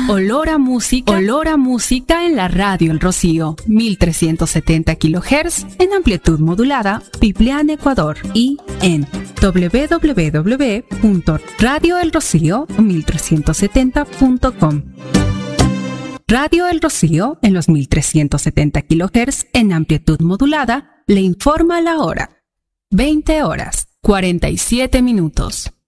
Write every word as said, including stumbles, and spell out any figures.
Olor a música, olor a música en la radio El Rocío, mil trescientos setenta kilohertz en amplitud modulada, Piplián, Ecuador, y en doble u doble u doble u punto radio el rocío mil trescientos setenta punto com. Radio El Rocío en los mil trescientos setenta kilohertz en amplitud modulada le informa la hora. veinte horas, cuarenta y siete minutos.